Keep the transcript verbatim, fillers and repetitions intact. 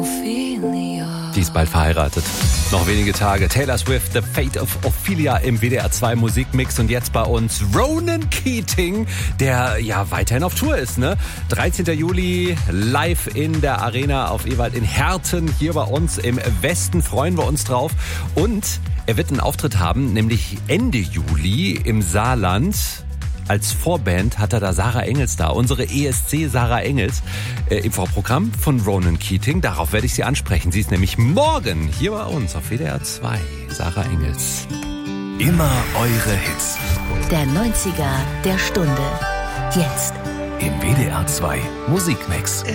Die ist bald verheiratet. Noch wenige Tage. Taylor Swift, The Fate of Ophelia im W D R zwei Musikmix. Und jetzt bei uns Ronan Keating, der ja weiterhin auf Tour ist. Ne? dreizehnten Juli live in der Arena auf Ewald in Herten. Hier bei uns im Westen freuen wir uns drauf. Und er wird einen Auftritt haben, nämlich Ende Juli im Saarland. Als Vorband hat er da Sarah Engels da, unsere E S C Sarah Engels, äh, im Vorprogramm von Ronan Keating. Darauf werde ich sie ansprechen. Sie ist nämlich morgen hier bei uns auf W D R zwei. Sarah Engels. Immer eure Hits. Der neunziger der Stunde. Jetzt. Im W D R zwei Musikmix.